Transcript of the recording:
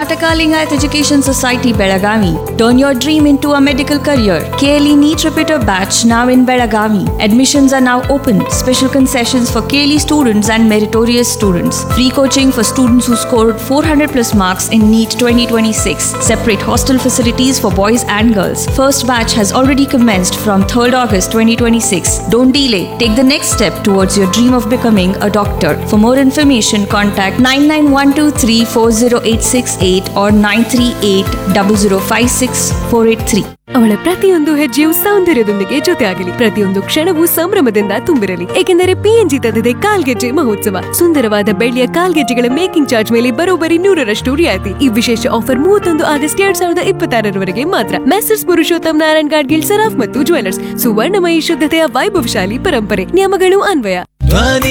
Karnataka Lingayat Education Society Belagavi. Turn your dream into a medical career. KLE NEET Repeater Batch now in Belagavi. Admissions are now open. Special concessions for KLE students and meritorious students. Free coaching for students who scored 400 plus marks in NEET 2026. Separate hostel facilities for boys and girls. First batch has already commenced from 3rd August 2026. Don't delay. Take the next step towards your dream of becoming a doctor. For more information, contact 9912340868 or 9380056 ಅವಳ ಪ್ರತಿಯೊಂದು ಹೆಜ್ಜೆಯು ಸೌಂದರ್ಯದೊಂದಿಗೆ ಜೊತೆಯಾಗಲಿ, ಪ್ರತಿಯೊಂದು ಕ್ಷಣವೂ ಸಂಭ್ರಮದಿಂದ ತುಂಬಿರಲಿ. ಏಕೆಂದರೆ PNG ತಂದಿದೆ ಕಾಲ್ಗೆಜ್ಜೆ ಮಹೋತ್ಸವ. ಸುಂದರವಾದ ಬೆಳ್ಳಿಯ ಕಾಲ್ಗೆಜ್ಜೆಗಳ ಮೇಕಿಂಗ್ ಚಾರ್ಜ್ ಮೇಲೆ ಬರೋಬ್ಬರಿ 100% ರಿಯಾಯಿತಿ. ಈ ವಿಶೇಷ ಆಫರ್ 31 ಆಗಸ್ಟ್ 2026 ಮಾತ್ರ. ಮೆಸರ್ಸ್ ಪುರುಷೋತ್ತಮ್ ನಾರಾಯಣ್ ಗಾಡ್ಗಿಲ್ ಸರಾಫ್ ಮತ್ತು ಜ್ಯುವೆಲರ್ಸ್. ಸುವರ್ಣಮಯಿ ಶುದ್ಧತೆಯ ವೈಭವಶಾಲಿ ಪರಂಪರೆ. ನಿಯಮಗಳು ಅನ್ವಯ.